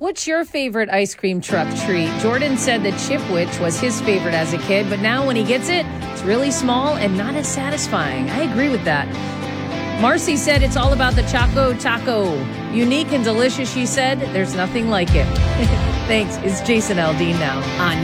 what's your favorite ice cream truck treat? Jordan said that Chipwich was his favorite as a kid, but now when he gets it, it's really small and not as satisfying. I agree with that. Marcy said it's all about the Choco Taco. Unique and delicious, she said. There's nothing like it. Thanks. It's Jason Aldean now on